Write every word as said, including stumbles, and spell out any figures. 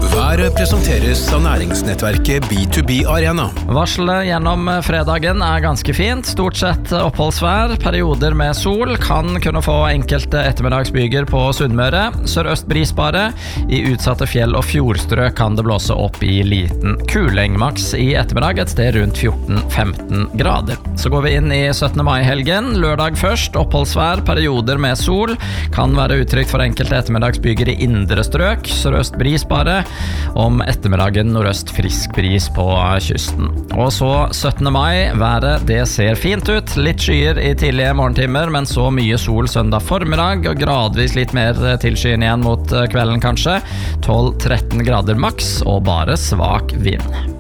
Været presenteres av næringsnettverket B to B Arena. Varselet gjennom fredagen er ganske fint. Stort sett oppholdsvær, perioder med sol, kan kunne få enkelte ettermiddagsbyger på Sunnmøre. Sørøst brisbare. I utsatte fjell- og fjordstrøk kan det blåse opp i liten kuling. Maks i ettermiddag et sted rundt fjorten til femten grader. Så går vi inn i syttende mai-helgen. Lørdag først, oppholdsvær, perioder med sol. Kan være utrygt for enkelte ettermiddagsbyger i indre strøk. Sørøst brisbare. Om ettermiddagen nordøst frisk bris på kysten. Og så syttende mai, været det ser fint ut. Litt skyer i tidlige morgentimer, men så mye sol søndag formiddag, og gradvis litt mer tilskyende igjen mot kvelden kanskje. tolv til tretten grader maks, og bare svak vind.